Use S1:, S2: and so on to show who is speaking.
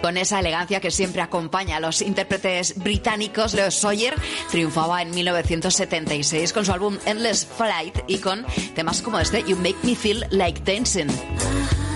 S1: con esa elegancia que siempre acompaña a los intérpretes británicos. Leo Sayer triunfaba en 1976 con su álbum Endless Flight y con temas como este, You Make Me Feel Like Dancing.